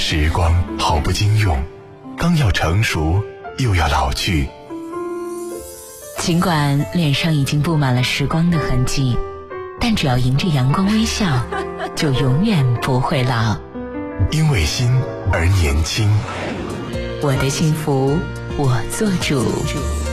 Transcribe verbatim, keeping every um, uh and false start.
时光好不经用，刚要成熟又要老去。 尽管脸上已经布满了时光的痕迹，但只要迎着阳光微笑，就永远不会老。 因为心而年轻， 我的幸福我做主。